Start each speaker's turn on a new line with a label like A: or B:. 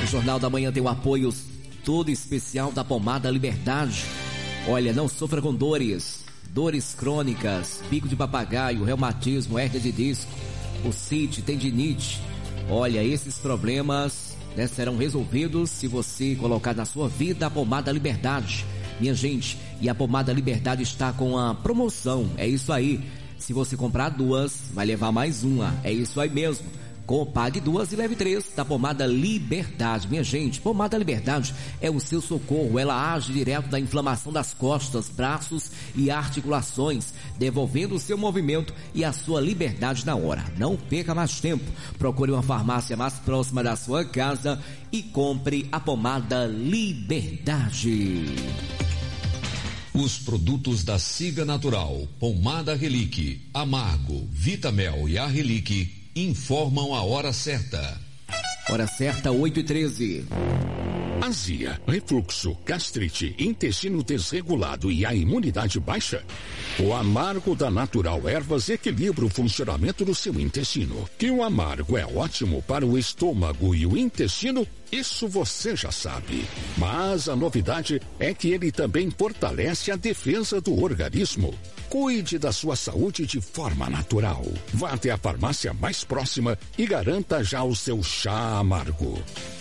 A: O Jornal da Manhã tem o apoio todo especial da Pomada Liberdade. Olha, não sofra com dores crônicas, bico de papagaio, reumatismo, hérnia de disco, bursite, tendinite. Olha, esses problemas, né, serão resolvidos se você colocar na sua vida a Pomada Liberdade. Minha gente, e a Pomada Liberdade está com a promoção, é isso aí. Se você comprar duas, vai levar mais uma, é isso aí mesmo. Pague duas e leve três da Pomada Liberdade. Minha gente, Pomada Liberdade é o seu socorro. Ela age direto da inflamação das costas, braços e articulações, devolvendo o seu movimento e a sua liberdade na hora. Não perca mais tempo. Procure uma farmácia mais próxima da sua casa e compre a Pomada Liberdade.
B: Os produtos da Siga Natural, Pomada Relique, Amargo, Vitamel e a Relique informam a hora certa.
A: Hora certa, 8h13.
C: Azia, refluxo, gastrite, intestino desregulado e a imunidade baixa? O Amargo da Natural Ervas equilibra o funcionamento do seu intestino. Que o amargo é ótimo para o estômago e o intestino, isso você já sabe. Mas a novidade é que ele também fortalece a defesa do organismo. Cuide da sua saúde de forma natural. Vá até a farmácia mais próxima e garanta já o seu chá amargo.